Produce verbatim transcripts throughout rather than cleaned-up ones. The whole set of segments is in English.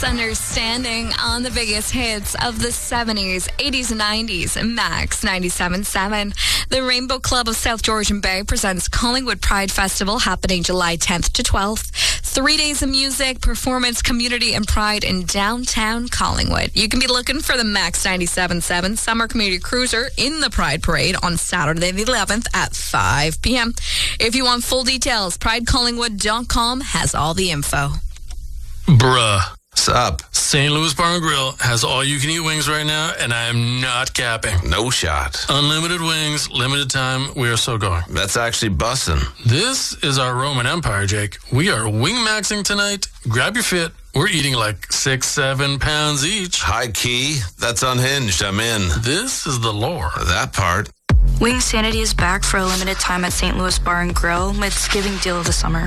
Understanding on the biggest hits of the seventies, eighties, and nineties. Max ninety-seven point seven. The Rainbow Club of South Georgian Bay presents Collingwood Pride Festival happening July tenth to twelfth. Three days of music, performance, community, and pride in downtown Collingwood. You can be looking for the Max ninety-seven point seven Summer Community Cruiser in the Pride Parade on Saturday the eleventh at five p.m. If you want full details, pride collingwood dot com has all the info. Bruh. What's up? Saint Louis Bar and Grill has all-you-can-eat wings right now, and I am not capping. No shot. Unlimited wings, limited time. We are so going. That's actually bussin'. This is our Roman Empire, Jake. We are wing-maxing tonight. Grab your fit. We're eating like six, seven pounds each. High key. That's unhinged. I'm in. This is the lore. That part. Wing Sanity is back for a limited time at Saint Louis Bar and Grill. Let's giving deal of the summer.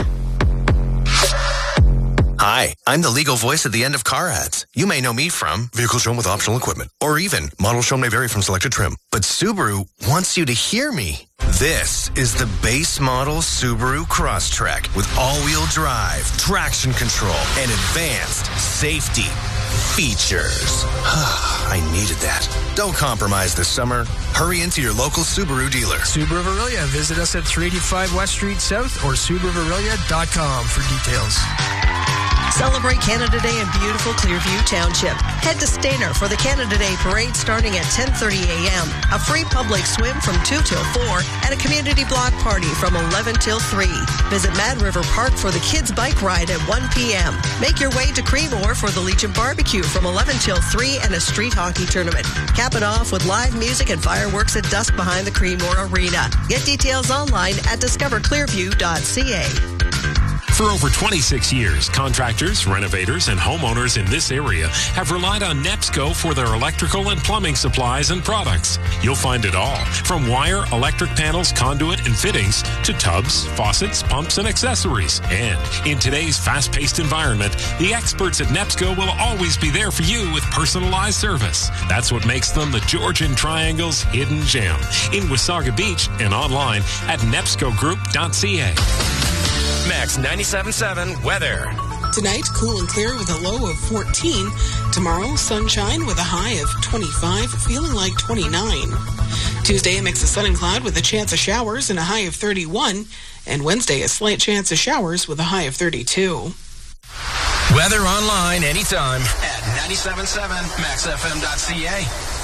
Hi, I'm the legal voice at the end of car ads. You may know me from vehicles shown with optional equipment, or even models shown may vary from selected trim. But Subaru wants you to hear me. This is the base model Subaru Crosstrek with all-wheel drive, traction control, and advanced safety features. I needed that. Don't compromise this summer. Hurry into your local Subaru dealer. Subaru Verilia. Visit us at three eighty-five West Street South or Subaru Verilia dot com for details. Celebrate Canada Day in beautiful Clearview Township. Head to Stainer for the Canada Day Parade starting at ten thirty a.m., a free public swim from two till four, and a community block party from eleven till three. Visit Mad River Park for the kids' bike ride at one p.m. Make your way to Creemore for the Legion Barbecue from eleven till three and a street hockey tournament. Cap it off with live music and fireworks at dusk behind the Creemore Arena. Get details online at discover clearview dot c a. For over twenty-six years, contractors, renovators, and homeowners in this area have relied on NEPSCO for their electrical and plumbing supplies and products. You'll find it all, from wire, electric panels, conduit, and fittings, to tubs, faucets, pumps, and accessories. And in today's fast-paced environment, the experts at NEPSCO will always be there for you with personalized service. That's what makes them the Georgian Triangle's hidden gem. In Wasaga Beach and online at nepsco group dot c a. Max ninety-seven point seven weather. Tonight, cool and clear with a low of fourteen. Tomorrow, sunshine with a high of twenty-five, feeling like twenty-nine. Tuesday, a mix of sun and cloud with a chance of showers and a high of thirty-one. And Wednesday, a slight chance of showers with a high of thirty-two. Weather online anytime at ninety-seven point seven max f m dot c a.